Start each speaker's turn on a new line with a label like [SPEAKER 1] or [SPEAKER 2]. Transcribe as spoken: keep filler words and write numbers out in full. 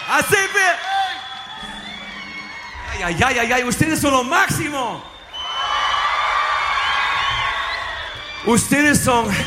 [SPEAKER 1] Así ve. Ay, ay, ay, ay, ay, ustedes son lo máximo. Ustedes son